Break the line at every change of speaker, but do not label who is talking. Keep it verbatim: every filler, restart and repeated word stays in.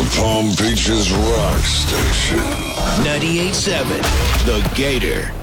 The Palm Beaches Rock Station.
ninety-eight point seven, The Gator.